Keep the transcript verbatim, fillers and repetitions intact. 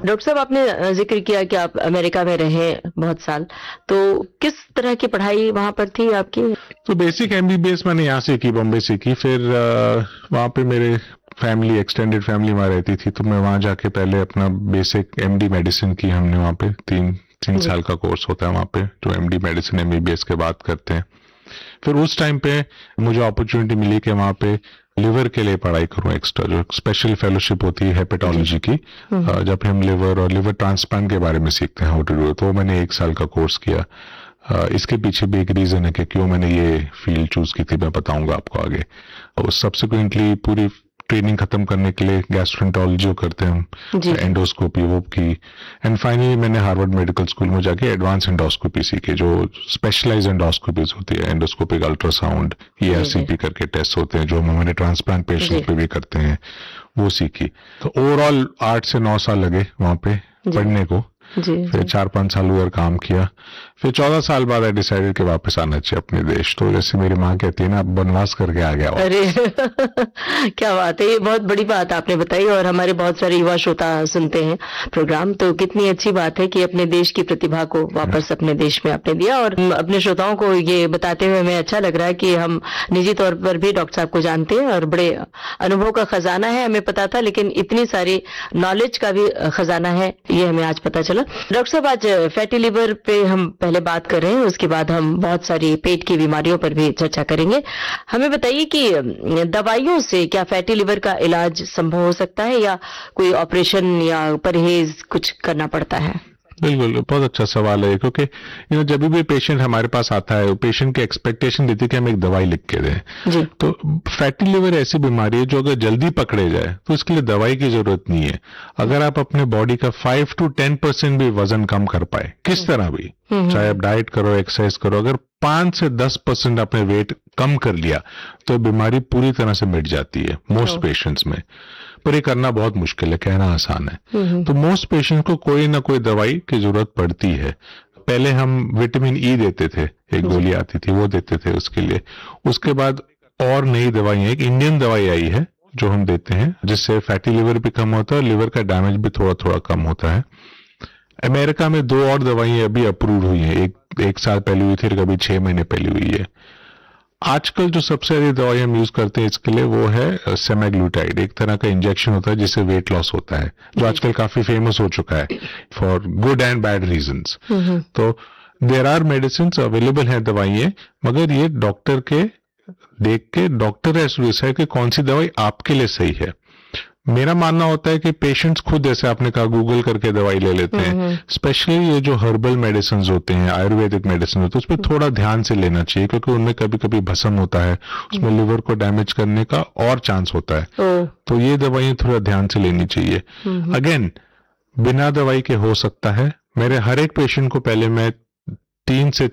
Doctor साहब, आपने अ, ज़िक्र किया कि आप अमेरिका में रहे बहुत साल, तो किस तरह की पढ़ाई वहाँ पर थी आपकी? तो बेसिक एमबीबीएस मैंने यहाँ से की, बॉम्बे से की। फिर आ, वहाँ पे मेरे फैमिली, एक्सटेंडेड फैमिली वहाँ रहती थी, तो मैं वहाँ जाके पहले अपना बेसिक एमडी मेडिसिन की हमने वहाँ पे। तीन तीन जी। साल का कोर्स होता है वहाँ पे, जो एमडी मेडिसिन एमबीबीएस के बाद करते हैं। फिर उस टाइम पे मुझे अपॉर्चुनिटी मिली कि वहाँ पे लिवर के लिए पढ़ाई करूँ एक्स्ट्रा, जो स्पेशल फेलोशिप होती है हेपेटोलॉजी की, अ, जब हम लिवर और लिवर ट्रांसप्लांट के बारे में सीखते हैं, हाउ टू डू। तो मैंने एक साल का कोर्स किया। अ, इसके पीछे भी एक रीजन है कि क्यों मैंने ये फील्ड चूज की थी, मैं बताऊंगा आपको आगे। और सब्सिक्वेंटली पूरी ट्रेनिंग खत्म करने के लिए गैस्ट्रोएंटरोलॉजी करते हैं हम, जी। एंडोस्कोपी वो की। एंड फाइनली मैंने हार्वर्ड मेडिकल स्कूल में जाके एडवांस एंडोस्कोपी सीखी, जो स्पेशलाइज एंडोस्कोपीज होती है, एंडोस्कोपिक अल्ट्रासाउंड, ईआरसीपी करके टेस्ट होते हैं, जो हम हमारे ट्रांसप्लांट पेशेंट्स पे भी करते हैं, वो सीखी। तो ओवरऑल आठ से नौ साल लगे वहां पे पढ़ने को। जी, फिर जी। चार पांच साल उधर काम किया। फिर चौदह साल बाद आई डिसाइडेड कि वापस आना चाहिए अपने देश। तो जैसे मेरी माँ कहती है ना, अब वनवास करके आ गया वापस। अरे क्या बात है, ये बहुत बड़ी बात आपने बताई, और हमारे बहुत सारे युवा श्रोता सुनते हैं प्रोग्राम, तो कितनी अच्छी बात है कि अपने देश की प्रतिभा को वापस अपने देश में आपने दिया। और अपने श्रोताओं को ये बताते हुए हमें अच्छा लग रहा है कि हम निजी तौर पर भी डॉक्टर साहब को जानते हैं और बड़े अनुभव का खजाना है, हमें पता था, लेकिन इतनी सारी नॉलेज का भी खजाना है, ये हमें आज पता चला। डॉक्टर साहब, आज फैटी लिवर पे हम पहले बात कर रहे हैं, उसके बाद हम बहुत सारी पेट की बीमारियों पर भी चर्चा करेंगे। हमें बताइए कि दवाइयों से क्या फैटी लिवर का इलाज संभव हो सकता है, या कोई ऑपरेशन या परहेज कुछ करना पड़ता है? बिल्कुल, बहुत अच्छा सवाल है, क्योंकि यू नो जब भी पेशेंट हमारे पास आता है, पेशेंट की एक्सपेक्टेशन देती है कि हम एक दवाई लिख के दें। जी। तो फैटी लिवर ऐसी बीमारी है जो अगर जल्दी पकड़े जाए तो इसके लिए दवाई की जरूरत नहीं है। अगर आप अपने बॉडी का फाइव टू टेन परसेंट भी वजन कम कर पाए, किस तरह भी, चाहे आप डाइट करो, एक्सरसाइज करो, अगर पांच से दस परसेंट आपने वेट कम कर लिया तो बीमारी पूरी तरह से मिट जाती है मोस्ट पेशेंट्स में। पर ये करना बहुत मुश्किल है, कहना आसान है। तो मोस्ट पेशेंट को कोई ना कोई दवाई की जरूरत पड़ती है। पहले हम विटामिन ई देते थे, एक गोली आती थी, वो देते थे उसके लिए। उसके बाद और नई दवाई, एक इंडियन दवाई आई है जो हम देते हैं, जिससे फैटी लिवर भी कम होता है और लिवर का डैमेज भी थोड़ा थोड़ा कम होता है। अमेरिका में दो और दवाइयां अभी अप्रूव हुई हैं, एक एक साल पहले हुई थी और कभी छह महीने पहले हुई है। आजकल जो सबसे अधिक दवाई हम यूज करते हैं इसके लिए वो है सेमाग्लूटाइड, एक तरह का इंजेक्शन होता है जिससे वेट लॉस होता है, जो आजकल काफी फेमस हो चुका है for good and bad reasons. तो देयर आर मेडिसिन अवेलेबल है दवाइयां, मगर ये डॉक्टर के देख के डॉक्टर हैज टू डिसाइड कि कौन सी दवाई आपके लिए सही है। मेरा मानना होता है कि पेशेंट्स खुद, जैसे आपने कहा, गूगल करके दवाई ले लेते हैं। स्पेशली ये जो हर्बल मेडिसिन होते हैं, आयुर्वेदिक मेडिसिन होते हैं, उस पर थोड़ा ध्यान से लेना चाहिए, क्योंकि उनमें कभी कभी भस्म होता है, उसमें लिवर को डैमेज करने का और चांस होता है। तो ये दवाइयां थोड़ा ध्यान से लेनी चाहिए। अगेन, बिना दवाई के हो सकता है। मेरे हर एक पेशेंट को पहले मैं तीन से